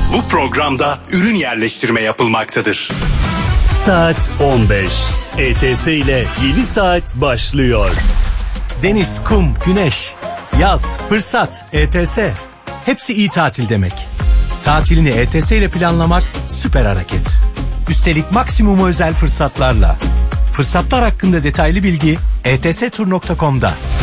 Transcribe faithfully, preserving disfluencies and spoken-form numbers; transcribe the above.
Bu programda ürün yerleştirme yapılmaktadır. Saat on beş. E T S ile yeni saat başlıyor. Deniz, kum, güneş, yaz, fırsat, E T S. Hepsi iyi tatil demek. Tatilini E T S ile planlamak süper hareket. Üstelik maksimum özel fırsatlarla. Fırsatlar hakkında detaylı bilgi e t s tur nokta com'da.